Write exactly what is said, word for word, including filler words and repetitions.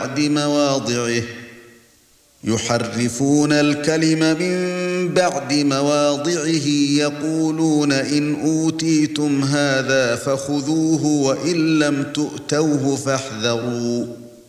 بعد مواضعه يحرفون الكلم من بعد مواضعه يقولون إن أوتيتم هذا فخذوه وإن لم تؤتوه فاحذروا